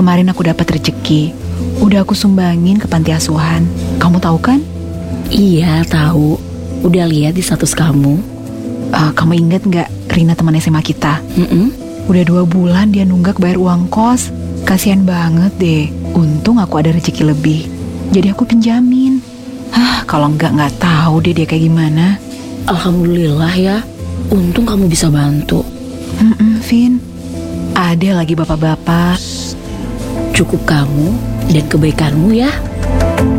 kemarin aku dapat rezeki. Udah aku sumbangin ke panti asuhan. Kamu tahu kan? Iya, tahu. Udah lihat di status kamu. Kamu ingat nggak Rina teman SMA kita? Udah 2 bulan dia nunggak bayar uang kos. Kasian banget deh. Untung aku ada rezeki lebih. Jadi aku pinjamin. Kalau nggak tahu deh dia kayak gimana. Alhamdulillah ya. Untung kamu bisa bantu. Vin, ada lagi bapak-bapak. Cukup kamu dan kebaikanmu ya.